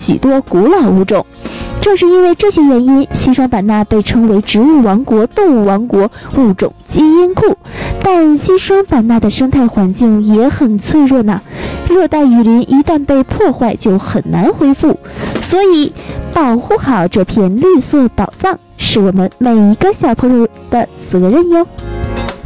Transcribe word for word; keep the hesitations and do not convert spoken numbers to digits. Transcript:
许多古老物种。正是因为这些原因，西双版纳被称为植物王国、动物王国、物种基因库。但西双版纳的生态环境也很脆弱呢，热带雨林一旦被破坏就很难恢复，所以保护好这片绿色宝藏是我们每一个小朋友的责任哟。